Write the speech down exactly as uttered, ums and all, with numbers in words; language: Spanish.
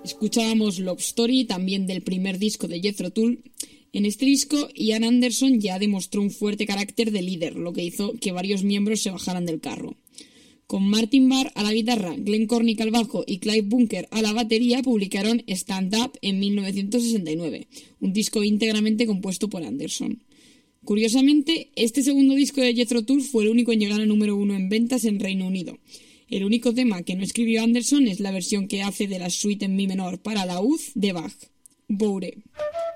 Escuchábamos Love Story, también del primer disco de Jethro Tull. En este disco, Ian Anderson ya demostró un fuerte carácter de líder, lo que hizo que varios miembros se bajaran del carro. Con Martin Barre a la guitarra, Glenn Cornick al bajo y Clive Bunker a la batería, publicaron Stand Up en mil novecientos sesenta y nueve, un disco íntegramente compuesto por Anderson. Curiosamente, este segundo disco de Jethro Tull fue el único en llegar a número uno en ventas en Reino Unido. El único tema que no escribió Anderson es la versión que hace de la suite en mi menor para laúd de Bach, Boure.